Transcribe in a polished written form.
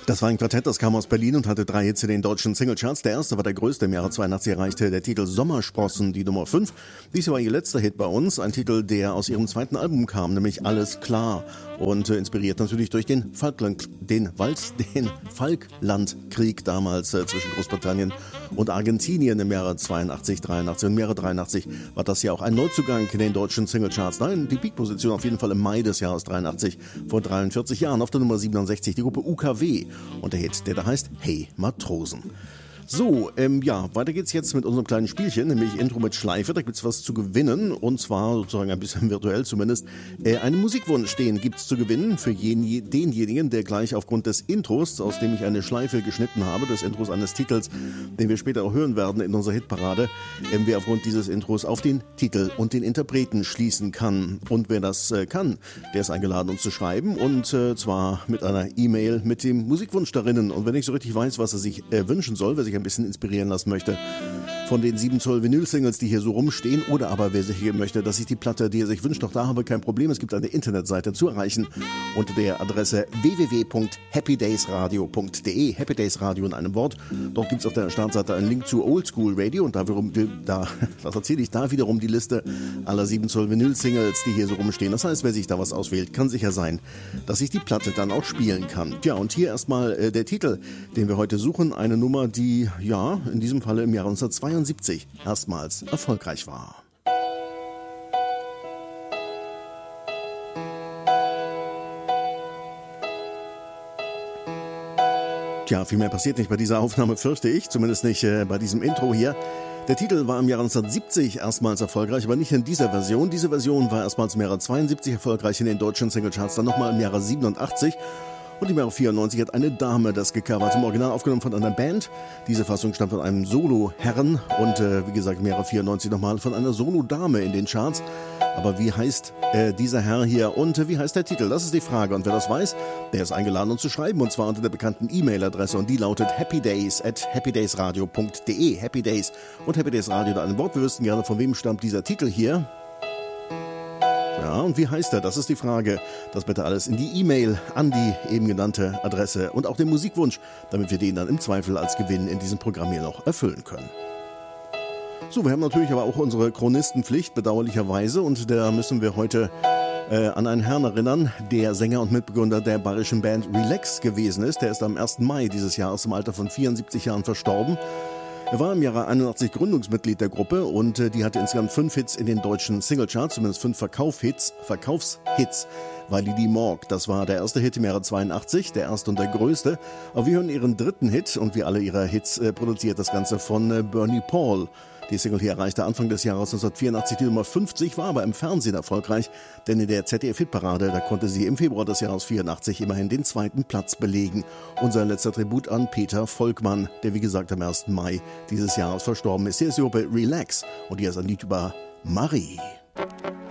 Das war ein Quartett, das kam aus Berlin und hatte 3 Hits in den deutschen Singlecharts. Der erste war der größte, im Jahre 82 erreichte der Titel Sommersprossen die Nummer 5. Dies war ihr letzter Hit bei uns, ein Titel, der aus ihrem zweiten Album kam, nämlich Alles klar. Und inspiriert natürlich durch den Falklandkrieg damals zwischen Großbritannien und Argentinien im Jahre 82, 83 und im Jahre 83 war das ja auch ein Neuzugang in den deutschen Singlecharts. Nein, die Peak-Position auf jeden Fall im Mai des Jahres 83, vor 43 Jahren, auf der Nummer 67, die Gruppe UKW. Und der Hit, der da heißt Hey Matrosen. So, weiter geht's jetzt mit unserem kleinen Spielchen, nämlich Intro mit Schleife. Da gibt's was zu gewinnen, und zwar sozusagen ein bisschen virtuell zumindest. Einen Musikwunsch, den gibt's zu gewinnen für denjenigen, der gleich aufgrund des Intros, aus dem ich eine Schleife geschnitten habe, des Intros eines Titels, den wir später auch hören werden in unserer Hitparade, wer aufgrund dieses Intros auf den Titel und den Interpreten schließen kann. Und wer das kann, der ist eingeladen, uns zu schreiben, und zwar mit einer E-Mail mit dem Musikwunsch darinnen. Und wenn ich so richtig weiß, was er sich wünschen soll, wer sich ein bisschen inspirieren lassen möchte von den 7 Zoll Vinyl-Singles, die hier so rumstehen, oder aber wer sich möchte, dass ich die Platte, die er sich wünscht, noch da habe, kein Problem. Es gibt eine Internetseite zu erreichen unter der Adresse www.happydaysradio.de, Happy Days Radio in einem Wort. Dort gibt es auf der Startseite einen Link zu Oldschool Radio, und da wiederum die Liste aller 7 Zoll Vinyl-Singles, die hier so rumstehen. Das heißt, wer sich da was auswählt, kann sicher sein, dass ich die Platte dann auch spielen kann. Tja, und hier erstmal der Titel, den wir heute suchen, eine Nummer, die in diesem Falle im Jahre 1972 erstmals erfolgreich war. Tja, viel mehr passiert nicht bei dieser Aufnahme, fürchte ich, zumindest nicht bei diesem Intro hier. Der Titel war im Jahre 1970 erstmals erfolgreich, aber nicht in dieser Version. Diese Version war erstmals im Jahre 72 erfolgreich in den deutschen Singlecharts, dann nochmal im Jahre 87. Und im Jahre 94 hat eine Dame das gecovert, im Original aufgenommen von einer Band. Diese Fassung stammt von einem Solo-Herren und wie gesagt im Jahre 94 nochmal von einer Solo-Dame in den Charts. Aber wie heißt dieser Herr hier und wie heißt der Titel? Das ist die Frage, und wer das weiß, der ist eingeladen, uns zu schreiben, und zwar unter der bekannten E-Mail-Adresse, und die lautet happydays@happydaysradio.de. Happy Days und Happy Days Radio in einem Wort. Wir wüssten gerne, von wem stammt dieser Titel hier. Ja, und wie heißt er? Das ist die Frage. Das bitte alles in die E-Mail an die eben genannte Adresse und auch den Musikwunsch, damit wir den dann im Zweifel als Gewinn in diesem Programm hier noch erfüllen können. So, wir haben natürlich aber auch unsere Chronistenpflicht, bedauerlicherweise, und da müssen wir heute an einen Herrn erinnern, der Sänger und Mitbegründer der bayerischen Band Relax gewesen ist. Der ist am 1. Mai dieses Jahres im Alter von 74 Jahren verstorben. Er war im Jahre 81 Gründungsmitglied der Gruppe, und die hatte insgesamt 5 Hits in den deutschen Singlecharts, zumindest 5 Verkaufshits. War Lili Morg. Das war der erste Hit im Jahre 82, der erste und der größte. Aber wir hören ihren dritten Hit, und wie alle ihre Hits produziert das Ganze von Bernie Paul. Die Single hier erreichte Anfang des Jahres 1984 die Nummer 50, war aber im Fernsehen erfolgreich, denn in der ZDF-Hitparade, da konnte sie im Februar des Jahres 84 immerhin den 2. Platz belegen. Unser letzter Tribut an Peter Volkmann, der wie gesagt am 1. Mai dieses Jahres verstorben ist. Hier ist die Gruppe Relax, und hier ist ein Lied über Marie.